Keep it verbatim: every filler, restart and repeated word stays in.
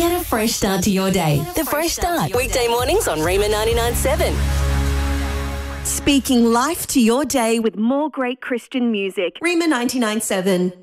Get a fresh start to your day. The Fresh Start. Weekday mornings on Rima ninety-nine point seven. Speaking life to your day with more great Christian music. Rima ninety-nine point seven.